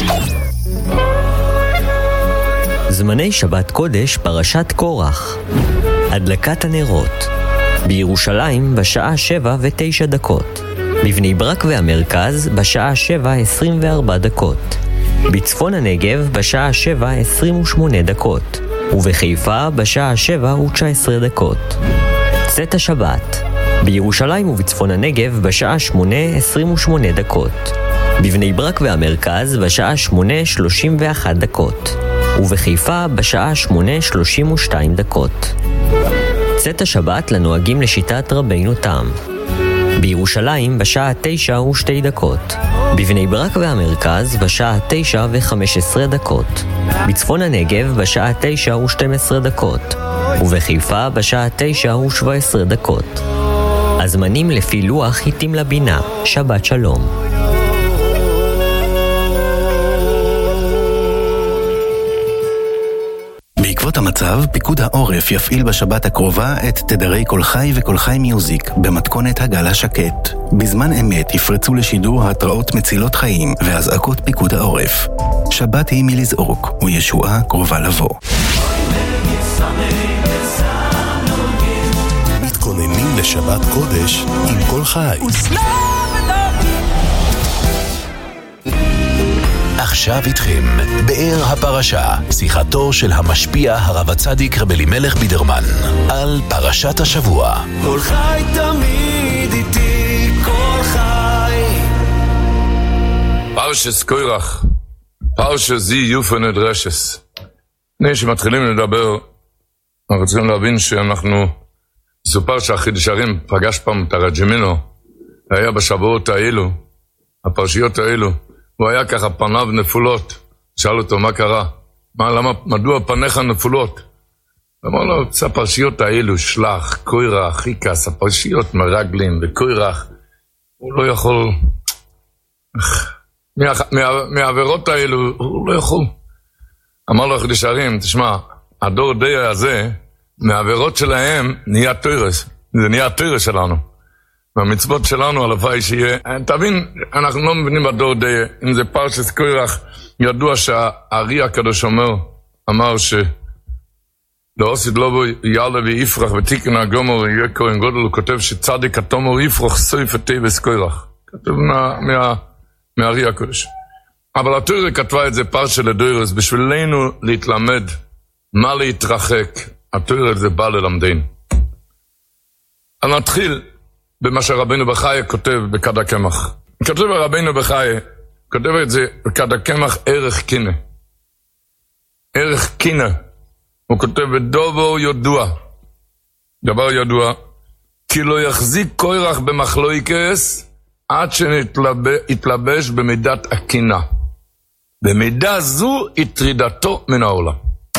זמני שבת קודש פרשת קורח. הדלקת הנרות בירושלים בשעה 7:09, בבני ברק והמרכז בשעה 7:24, בצפון הנגב בשעה 7:28, ובחיפה בשעה 7:19. צאת השבת בירושלים ובצפון הנגב בשעה 8:28, בבני ברק והמרכז בשעה 8:31, ובחיפה בשעה 8:32. צאת השבת לנוהגים לשיטת רבינו תם. בירושלים בשעה 9:02, בבני ברק והמרכז בשעה 9:15, בצפון הנגב בשעה 9:12, ובחיפה בשעה 9:17. הזמנים לפי לוח חיטים לבינה. שבת שלום. בעקבות המצב, פיקוד העורף יפעיל בשבת הקרובה את תדרי כל חי וכל חי מיוזיק במתכונת הגל השקט. בזמן אמת יפרצו לשידור התראות מצילות חיים והזעקות פיקוד העורף. שבת היא מלזעוק וישועה קרובה לבוא. מתכוננים לשבת קודש עם כל חי. עכשיו איתכם, באר הפרשה, שיחתו של המשפיע הרב הצדיק רב אלימלך בידרמן, על פרשת השבוע. כל חי תמיד איתי, כל חי. פרשס קורח, פרשס זי יופה נדרשס. לפני שמתחילים לדבר, אנחנו צריכים להבין שאנחנו, סופר שהחידש הרים פגש פעם את הרג'מינו, היה בשבועות האלו, הפרשיות האלו, הוא היה ככה פניו נפולות, שאל אותו מה קרה, מדוע פניך נפולות? אמר לו, זה הפרשיות האלו, שלח, קוירח, חיקס, הפרשיות מרגלים וקוירח, הוא לא יכול, מהעבירות האלו, הוא לא יכול. אמר לו חידש הרים, תשמע, הדור די הזה, מהעבירות שלהם נהיה תירס, זה נהיה תירס שלנו. והמצוות שלנו על הוואי שיהיה, תבין, אנחנו לא מבינים בדור די, אם זה פרשת קורח, ידוע שהארי הקדוש אמר שלאוסיד לא בו יעלה ויפרח ותיקן הגומר יהיה כהן גודל, הוא כותב שצדיק התומר יפרח סויף הטייבס קורח. כתוב מהארי הקדוש. אבל התורה כתבה את זה פרשת לדוירס, בשבילנו להתלמד מה להתרחק, התורה זה בא ללמדין. אז נתחיל במה שרבינו בחיי כותב בכד הקמח. כתוב רבינו בחיי, כותב את זה בכד הקמח ערך קינה. ערך קינה. הוא כותב בדובר ידוע. דבר ידוע. כי לא יחזיק קורח במחלוקס עד שנתלבש במידת הקינה. במידה זו התרידתו מן העולם.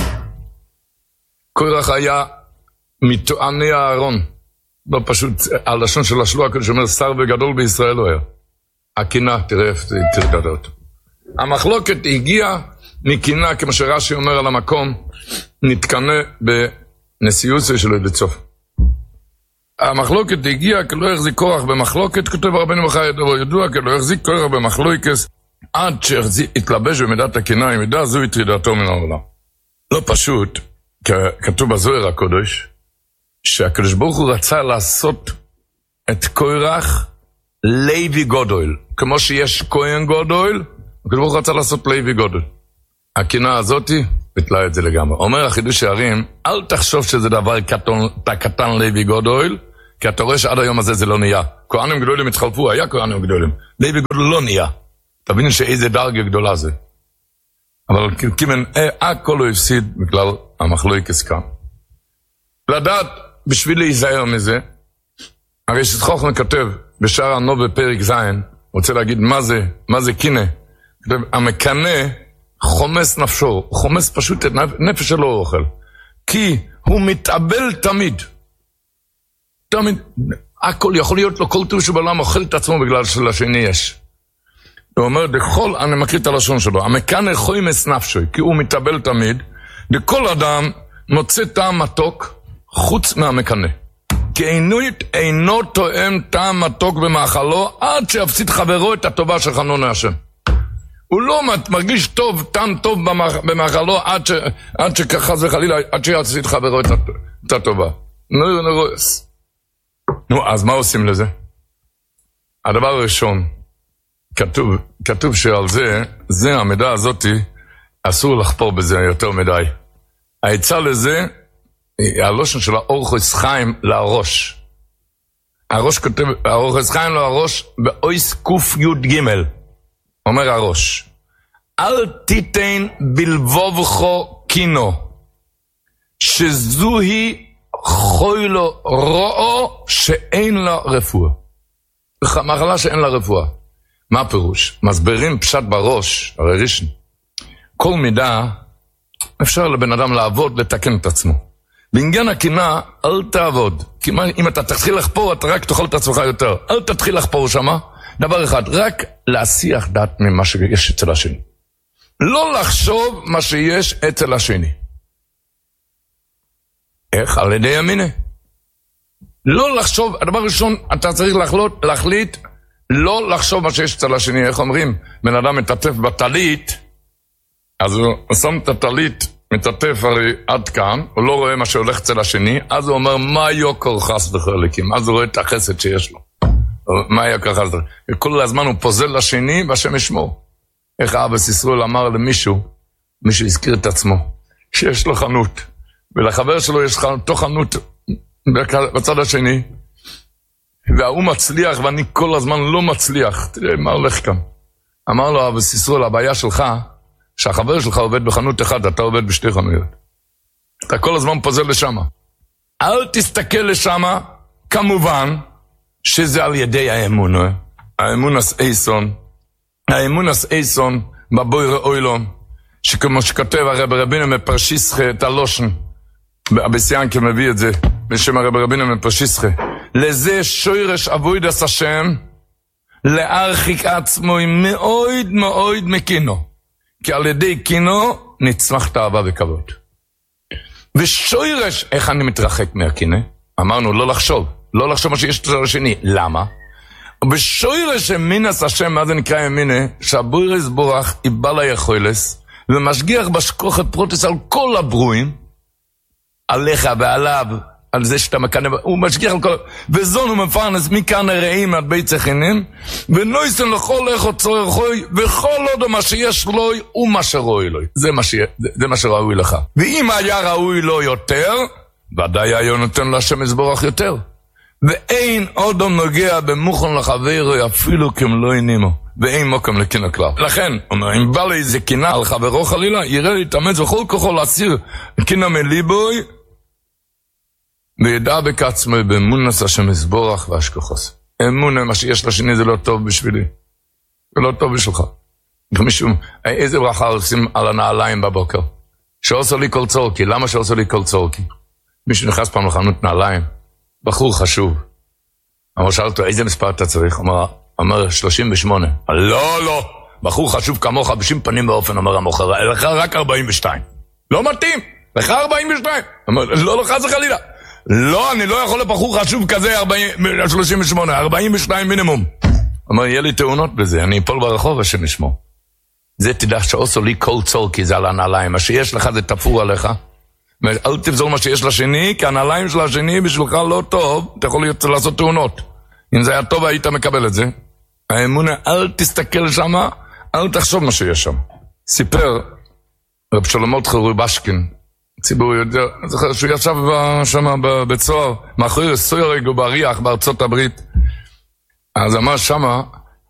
קורח היה מטועני הארון. לא פשוט, הלשון של השלוח הקדוש אומר, שר וגדול בישראל לא היה. הקינה, תראה איפה תרדדה אותו. המחלוקת הגיעה מקינה, כמו שרש"י אומר על המקום, נתקנה בנשיאוסי שלו לצוף. המחלוקת הגיעה, כי לא יחזיק קורח במחלוקת, כותב רבנו בחיי דבר ידוע, כי לא יחזיק קורח במחלוקס, עד שהתלבש במידת הקינה, עם מידה זו התרידתו מן העולם. לא פשוט, כתוב בזוהר הקודש, שהקדוש ברוך הוא רצה לעשות את קורח לוי גודל. כמו שיש כהן גודל, הקדוש ברוך הוא רצה לעשות לוי גודל. הקינה הזאת ביטלה את זה לגמרי. אומר החידוש הערים, אל תחשוב שזה דבר קטן לוי גודל, כי אתה רואה שעד היום הזה זה לא נהיה. כהנים גדולים התחלפו, היה כהנים גדולים. לוי גודל לא נהיה. תבין שאיזה דרגה גדולה זה. אבל כיוון, הכל הוא הפסיד בגלל המחלוקת כאן. לדעת, בשביל להיזהר מזה, הרי שחוכמה כותב בשער הנוב בפרק זין, רוצה להגיד מה זה קינה. כותב, המקנה חומס נפשו, חומס פשוט את נפש שלו אוכל. כי הוא מתאבל תמיד. תמיד, הכל יכול להיות לו, כל טוב שבעולם אוכל את עצמו בגלל שלשני יש. הוא אומר, אני מכיר את הלשון שלו, המקנה חוימס נפשוי, כי הוא מתאבל תמיד, וכל אדם מוצא טעם מתוק חוץ מהמקנה. כי אינו תואם טעם מתוק במאכלו, עד שיפסיד חברו את הטובה של חנון השם. הוא לא מרגיש טוב, טעם טוב במאכלו, עד שחס וחלילה, עד שיפסיד חברו את הטובה. נו, אז מה עושים לזה? הדבר הראשון, כתוב שעל זה המידע הזאת, אסור לחפור בזה יותר מדי. העצה לזה, הלושן של האורחוס חיים לראש. הראש כותב, האורחוס חיים לראש, באויס קוף יוד גימל. אומר הראש, אל תיתן בלבובכו קינו, שזוהי חוי לו רועו שאין לה רפואה. מחלה שאין לה רפואה. מה הפירוש? מסברים פשט בראש, הרי ראשון. כל מידה אפשר לבן אדם לעבוד, לתקן את עצמו. בעניין הקינה, אל תעבוד. כי אם אתה תתחיל לחפור, אתה רק תאכל את עצמך יותר. אל תתחיל לחפור שמה. דבר אחד, רק להסיח דעת ממה שיש אצל השני. לא לחשוב מה שיש אצל השני. איך? על ידי ימינה. לא לחשוב, הדבר ראשון, אתה צריך להחליט, לא לחשוב מה שיש אצל השני. איך אומרים? בן אדם מטטף בטלית, אז הוא שם את הטלית, מטטף הרי עד כאן, הוא לא רואה מה שהולך אצל השני, אז הוא אומר, מה יוקר חס וחלקים? אז הוא רואה את החסד שיש לו. מה יוקר חס וחלקים? וכל הזמן הוא פוזל לשני, והשם ישמור. איך אבא סיסרול אמר למישהו, מישהו הזכיר את עצמו, שיש לו חנות, ולחבר שלו יש אותו חנות בצד השני, והוא מצליח, ואני כל הזמן לא מצליח. תראה, מה הולך כאן? אמר לו אבא סיסרול, הבעיה שלך, שהחבר שלך עובד בחנות אחד, אתה עובד בשתי חנויות. אתה כל הזמן פוזל לשם. אל תסתכל לשם, כמובן, שזה על ידי האמון. האמונס אייסון, האמונס אייסון, בבויר אוילון, שכמו שכתב הרב רבינו מפרשיסחה את הלושן, הבסיאנקה מביא את זה, בשם הרב רבינו מפרשיסחה, לזה שוירש אבוידס השם, להרחיק עצמו מאוד מאוד מקינו. כי על ידי קינו נצמח תאווה וכבוד. ושוירש, איך אני מתרחק מהקינה? אמרנו לא לחשוב מה שיש אצל השני. למה? ושוירש אמינס השם, מה זה נקרא ימינה? שהבוירס בורח איבלה יכולס, ומשגיח בשכוחת פרוטס על כל הברואים, עליך ועליו, על זה שאתה מקנה, הוא משגיח על כל, וזון הוא מפרנס מכאן הרעים עד בית צחינים, ונויסן לכל איך צורר חוי, וכל עוד מה שיש לו, הוא מה שראוי לו. זה מה שראוי לך. ואם היה ראוי לו יותר, ודאי היה נותן להשם יזבורך יותר. ואין עוד נוגע במוכן לחברו, אפילו כמלוא ענימו. ואין מוקם לקינה כלל. לכן, אומר, אם בא לי איזה קינה על חברו חלילה, יראה להתאמץ וכל כוחו להסיר קינה מליבוי, וידע בקצמו באמונס השם יזבורך והשכוחוס. אמונה, מה שיש לשני זה לא טוב בשבילי. זה לא טוב בשבילך. משום, איזה ברכה עושים על הנעליים בבוקר? שעושה לי כל צורקי. למה שעושה לי כל צורקי? מישהו נכנס פעם לחנות נעליים. בחור חשוב. אמר, שאל אותו, איזה מספר אתה צריך? אמר 38. לא. בחור חשוב כמוך בשום פנים באופן, אמר המוכר. לך רק 42. לא מתאים. לך 42. אמר, לא, לך זה חלילה. לא, אני לא יכול לבחור חשוב כזה 38, 42 מינימום. אמר, יהיה לי תאונות בזה, אני אפול ברחוב השם ישמור. זה תדע שעושה לי כל צורקי, זה על הנעליים. מה שיש לך זה תפור עליך. אל תבזור מה שיש לשני, כי הנעליים של השני בשבילך לא טוב, אתה יכול לעשות תאונות. אם זה היה טוב, היית מקבל את זה. האמונה, אל תסתכל שם, אל תחשוב מה שיש שם. סיפר רב שלומות חרובשקין, ציבור יודע, זוכר שהוא ישב שם בבית סוהר, מאחורי סוירג ובריח בארצות הברית. אז אמר שם,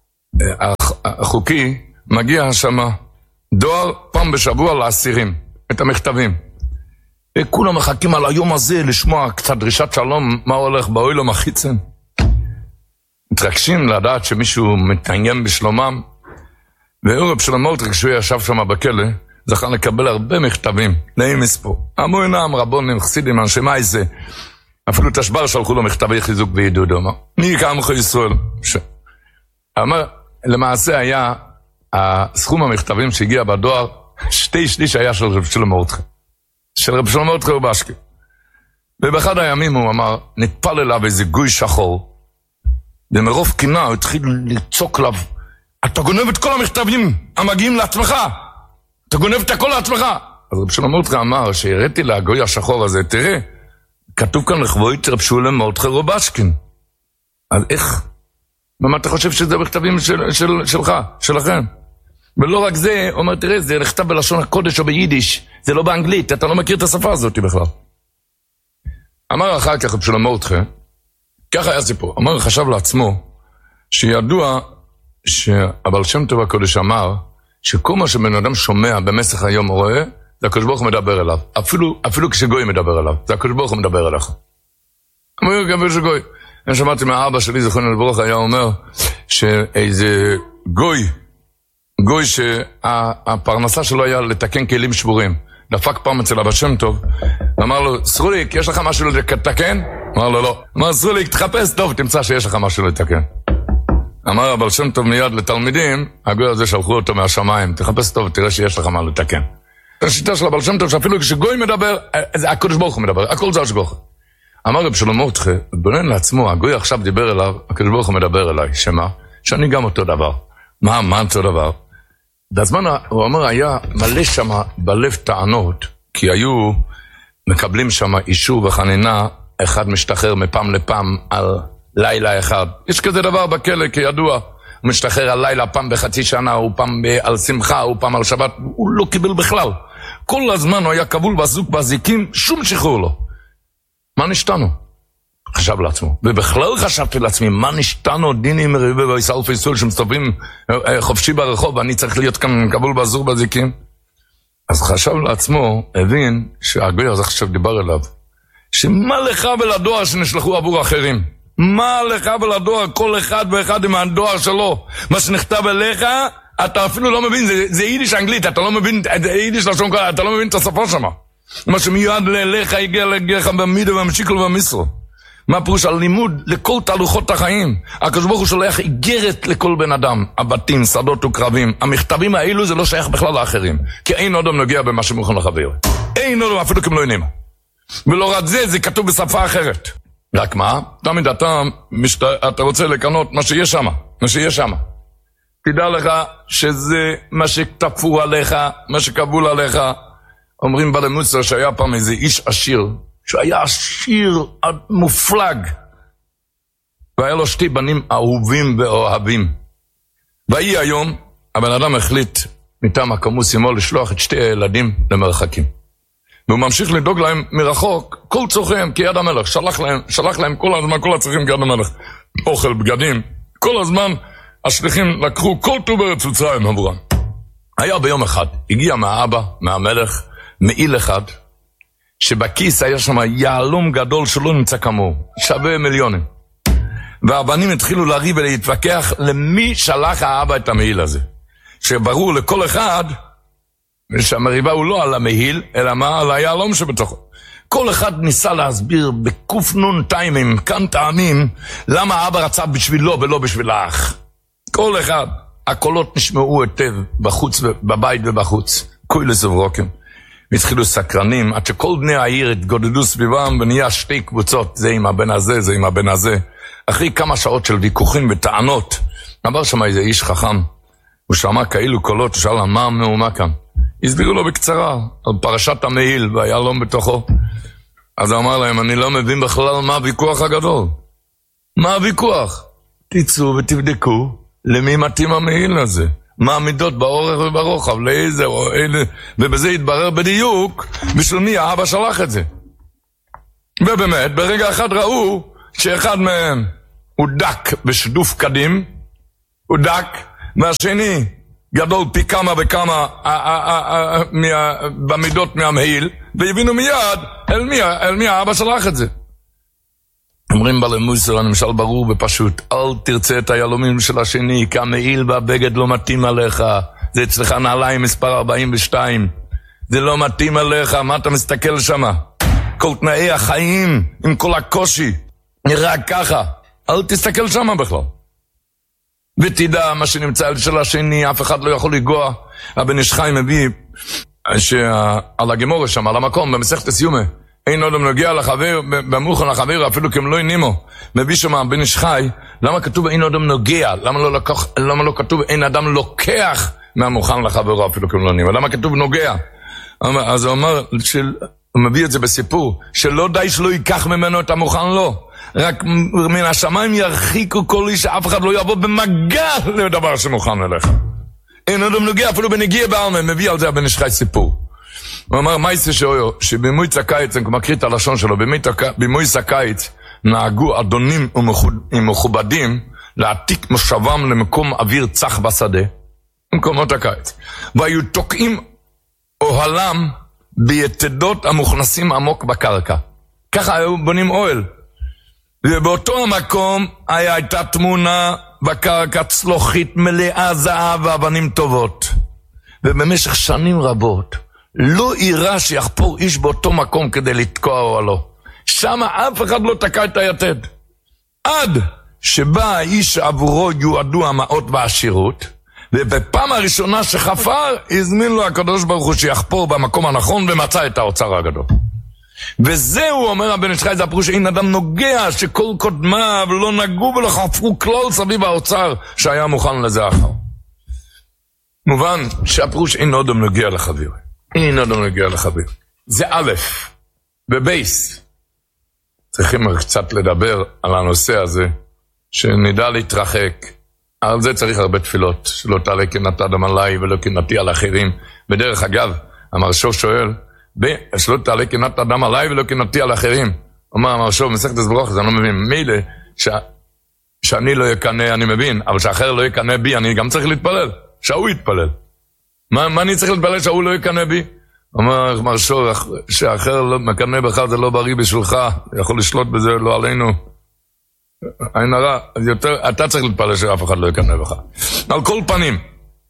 החוקי מגיע שם דואר פעם בשבוע לאסירים, את המכתבים. וכולם מחכים על היום הזה לשמוע קצת דרישת שלום, מה הולך באוילום החיצן. מתרגשים לדעת שמישהו מתעניין בשלומם, וערב שלומות, כשהוא ישב שם בכלא, זכה לקבל הרבה מכתבים, לאמס פה. אמרו אינם, רבונים, חסידים, אנשי מייסה, אפילו תשבר שלחו לו מכתבי חיזוק ועידוד, אמר, מי כעמך ישראל? אמר, למעשה היה הסכום המכתבים שהגיע בדואר, 2/3 היה של רב שלמה מרדכי. של רב שלמה מרדכי רובשקי. ובאחד הימים הוא אמר, נטפל אליו איזה גוי שחור, ומרוב קינה הוא התחיל לצוק עליו, אתה גונב את כל המכתבים המגיעים לעצמך, אתה גונב את הכל לעצמך. אז רב שלמה מרדכי אמר, שהראיתי לגוי השחור הזה, תראה, כתוב כאן לכבוד רב שלמה מרדכי רובשקין. אז איך? ומה אתה חושב שזה מכתבים שלך, שלכם? ולא רק זה, הוא אומר, תראה, זה נכתב בלשון הקודש או ביידיש, זה לא באנגלית, אתה לא מכיר את השפה הזאת בכלל. אמר אחר כך רב שלמה מרדכי, ככה היה סיפור, אמר, חשב לעצמו, שידוע שהבעל שם טוב הקודש אמר, שכל מה שבן אדם שומע במשך היום רואה, זה הקדוש ברוך הוא מדבר אליו. אפילו כשגוי מדבר אליו, זה הקדוש ברוך הוא מדבר אליך. אמר, גם שגוי. אני שמעתי מהאבא שלי, זכרונו לברכה, היה אומר, שאיזה גוי שהפרנסה שלו היה לתקן כלים שבורים. דפק פעם אצל הבעל שם טוב, אמר לו, סרוליק, יש לך משהו לתקן? אמר לו, לא. אמר, סרוליק, תחפש טוב, תמצא שיש לך משהו לתקן. אמר הבעל שם טוב מיד לתלמידים, הגוי הזה שלחו אותו מהשמיים, תחפש טוב, תראה שיש לך מה לתקן. השיטה של הבעל שם טוב, שאפילו כשגוי מדבר, הקדוש ברוך הוא מדבר, הכל זה השגחה. אמר רב שלמה מרדכי, בונן לעצמו, הגוי עכשיו דיבר אליו, הקדוש ברוך הוא מדבר אליי, שמה? שאני גם אותו דבר. מה אותו דבר? בזמן, הוא אומר, היה מלא שם בלב טענות, כי היו מקבלים שם אישור וחנינה, אחד משתחרר מפעם לפעם על לילה אחד. יש כזה דבר בכלא, כידוע, הוא משתחרר על לילה פעם בחצי שנה, הוא פעם על שמחה, הוא פעם על שבת, הוא לא קיבל בכלל. כל הזמן הוא היה כבול בעסוק באזיקים, שום שחרור לו. מה נשתנו? חשב לעצמו. ובכלל חשבתי לעצמי, מה נשתנו דינים מריבי ויסל פיסול שמסתובבים חופשי ברחוב, ואני צריך להיות כאן כבול באזור באזיקים? אז חשב לעצמו, הבין שהגוי הזה עכשיו דיבר אליו, שמה לך ולדואר שנשלחו עבור אחרים? מה לך ולדואר, כל אחד ואחד עם הדואר שלו? מה שנכתב אליך, אתה אפילו לא מבין, זה יידיש אנגלית, אתה לא מבין, יידיש לשון כל, אתה לא מבין את השפה שמה. מה שמיועד לאליך הגיע לך במידה והמשיקל והמסרו. מה פירוש על לימוד לכל תהלוכות החיים? הקדוש ברוך הוא שולח איגרת לכל בן אדם, הבתים, שדות וקרבים. המכתבים האלו זה לא שייך בכלל לאחרים, כי אין אדם נוגע במה שמוכן לחבר. אין אדם אפילו כמו לא עינים. ולא רק זה כתוב בשפה אחרת. רק מה? תמיד אתה רוצה לקנות מה שיש שם, מה שיש שם. תדע לך שזה מה שתפור עליך, מה שקבול עליך. אומרים בעלי מוסר שהיה פעם איזה איש עשיר, שהיה עשיר מופלג, והיה לו 2 בנים אהובים ואוהבים. והיא היום, הבן אדם החליט מטעם הקמוס עמו לשלוח את 2 הילדים למרחקים. והוא ממשיך לדאוג להם מרחוק, כל צורכיהם כיד המלך, שלח להם כל הזמן, כל הצרכים כיד המלך, אוכל, בגדים, כל הזמן השליחים לקחו כל טוב ארץ מצרים עבורם. היה ביום אחד, הגיע מהאבא, מהמלך, מעיל אחד, שבכיס היה שם יעלום גדול שלא נמצא כמוהו, שווה מיליונים. והבנים התחילו לריב ולהתווכח למי שלח האבא את המעיל הזה. שברור לכל אחד, שהמריבה הוא לא על המעיל, אלא מה? על היעלום שבתוכו. כל אחד ניסה להסביר בקופנון טיימים, כאן טעמים, למה האבא רצה בשבילו ולא בשביל האח. כל אחד, הקולות נשמעו היטב בחוץ, בבית ובחוץ. כוי לסברוקים. והתחילו סקרנים, עד שכל בני העיר התגודדו סביבם, ונהיה 2 קבוצות, זה עם הבן הזה, זה עם הבן הזה. אחרי כמה שעות של ויכוחים וטענות, עבר שם איזה איש חכם, הוא שמע כאילו קולות, הוא שאל מה המהומה כאן. הסבירו לו בקצרה, על פרשת המעיל, והיעלום בתוכו. אז הוא אמר להם, אני לא מבין בכלל מה הוויכוח הגדול. מה הוויכוח? תצאו ותבדקו למי מתאים המעיל הזה. מה המידות באורך וברוחב, לאיזה או איזה, ובזה יתברר בדיוק בשביל מי האבא שלח את זה. ובאמת, ברגע אחד ראו שאחד מהם הוא דק בשדוף קדים, הוא דק, והשני גדול פי כמה וכמה במידות מהמעיל, והבינו מיד אל מי האבא שלח את זה. אומרים בעלי מוסר, למשל ברור ופשוט, אל תרצה את היהלומים של השני, כי המעיל והבגד לא מתאים עליך. זה אצלך נעליים מספר 42. זה לא מתאים עליך, מה אתה מסתכל שם? כל תנאי החיים, עם כל הקושי, נראה ככה. אל תסתכל שם בכלל. ותדע מה שנמצא של השני, אף אחד לא יכול לגוע. הבן איש חי מביא על הגמורה שם, על המקום, במסכת סיומה, אין אדם נוגע לחבר, במוכן לחבר, אפילו כמלוא נימו. מביא שם הבן איש חי, למה כתוב אין אדם נוגע? למה לא כתוב אין אדם לוקח מהמוכן לחבר, אפילו כמלוא נימו? למה כתוב נוגע? אז הוא אומר, הוא מביא את זה בסיפור, שלא די שלא ייקח ממנו את המוכן לו. רק מן השמיים ירחיקו כל איש, שאף אחד לא יבוא במגע לדבר שמוכן אליך. אין אדם נוגע, אפילו בנגיע בעלמה, מביא על זה הבן איש חי סיפור. הוא אמר, מה יצא שאויו? שבמועצת הקיץ, אני מקריא את הלשון שלו, במועצת הקיץ נהגו אדונים ומכובדים להעתיק מושבם למקום אוויר צח בשדה, במקומות הקיץ. והיו תוקעים אוהלם ביתדות המוכנסים עמוק בקרקע. ככה היו בונים אוהל. ובאותו המקום הייתה תמונה בקרקע צלוחית מלאה זהב ואבנים טובות. ובמשך שנים רבות לא אירע שיחפור איש באותו מקום כדי לתקוע אוהלו. שם אף אחד לא תקע את היתד. עד שבא האיש עבורו יועדו המעות והעשירות, ובפעם הראשונה שחפר, הזמין לו הקדוש ברוך הוא שיחפור במקום הנכון ומצא את האוצר הגדול. וזהו, אומר הבן איש חי, זה הפירוש שאין אדם נוגע, שכל קודמיו לא נגעו ולא חפרו כלל סביב האוצר שהיה מוכן לזה אחר. מובן שהפירוש אין אדם נוגע לחביר. אין אדם נוגע לחביר. זה א' ובייס. צריכים קצת לדבר על הנושא הזה, שנדע להתרחק. על זה צריך הרבה תפילות, שלא תעלה קנאת אדם עליי ולא קנאתי על אחרים. בדרך אגב, המרשו שואל, שלא תעלה קנאת אדם עליי ולא קנאתי על אחרים. אומר המרשו, מסכת הסברוך, אז אני לא מבין, מילא שאני לא יקנה, אני מבין, אבל שאחר לא יקנה בי, אני גם צריך להתפלל, שהוא יתפלל. מה אני צריך להתפלל שהוא לא יקנה בי? אומר מרשו, שאחר לא מקנה בך זה לא בריא בשבילך, יכול לשלוט בזה, לא עלינו. אין הרע, אתה צריך להתפלל שאף אחד לא יקנה בך. על כל פנים,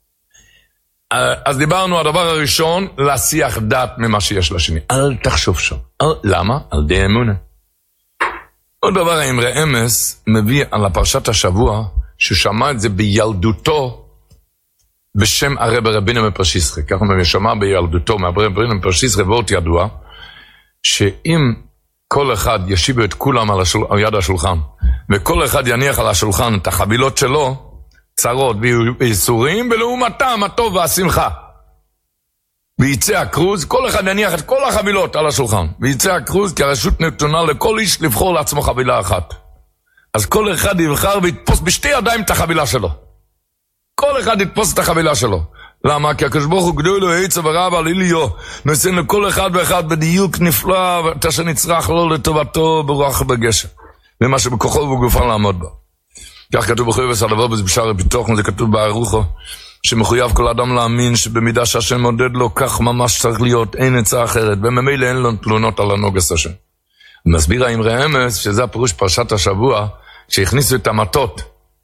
אז דיברנו, הדבר הראשון, להשיח דת ממה שיש לשני. אל תחשוב שם. למה? על די אמונה. עוד דבר, האמרי אמס מביא על הפרשת השבוע, ששמע את זה בילדותו, בשם הרב רבינו מפרשיסחי. ככה הוא שמע בילדותו, מהרב רבינו מפרשיסחי, ועוד ידוע, שאם כל אחד ישיב את כולם על יד השולחן, וכל אחד יניח על השולחן את החבילות שלו, צרות ויסורים, ולעומתם הטוב והשמחה. ויצא הקרוז, כל אחד יניח את כל החבילות על השולחן, ויצא הקרוז, כי הרשות נתונה לכל איש לבחור לעצמו חבילה אחת. אז כל אחד יבחר ויתפוס בשתי ידיים את החבילה שלו. כל אחד יתפוס את החבילה שלו. למה? כי הקדוש ברוך הוא גדול לו עצה ורב על איליו, נושא לכל אחד ואחד בדיוק נפלא, את אשר נצרך לו לטובתו ברוח ובגשם, ומה שבכוחו ובגופן לעמוד בו. כך כתוב בחויבס על דבר בשער הפיתוח, זה כתוב בערוכו, שמחויב כל אדם להאמין שבמידה שהשם מודד לו, כך ממש צריך להיות, אין עצה אחרת, וממילא אין לו תלונות על הנוגס השם. מסביר האמרי אמס, שזה הפירוש פרשת השבוע, שהכניסו את המטות.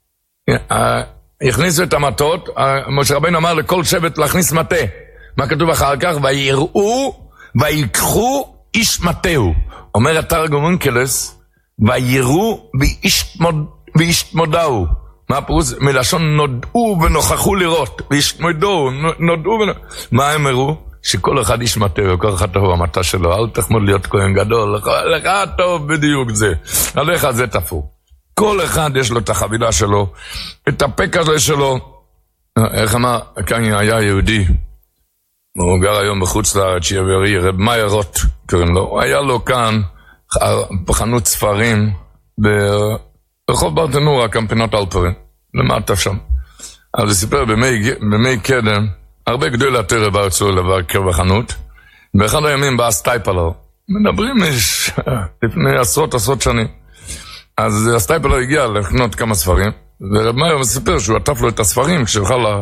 הכניסו את המטות, משה רבינו אמר לכל שבט להכניס מטה. מה כתוב אחר כך? ויראו, ויקחו איש מטהו. אומר התרגום אונקלס, ויראו וישתמודעו. מה הפירוש? מלשון נודעו ונוכחו לראות. וישתמודעו, נודעו ונוכחו. מה הם הראו? שכל אחד איש מטהו, כל אחד טוב במטה שלו. אל תחמוד להיות כהן גדול. לך טוב בדיוק זה. עליך זה תפור. כל אחד יש לו את החבילה שלו, את הפק הזה שלו. איך אמר, כאן היה יהודי, הוא גר היום בחוץ לארץ, שיברי, רב מאיר רוט, קוראים לו, הוא היה לו כאן חנות ספרים, ברחוב ברטנורה, קמפינות אלפרין, למטה שם. אז הוא סיפר במי קדם, הרבה גדול יותר בארצו לבקר בחנות, באחד הימים בא סטייפלר, מדברים לפני עשרות שנים. אז הסטייפלר הגיע לקנות כמה ספרים, ורב מאיר מספר שהוא עטף לו את הספרים כשהלכה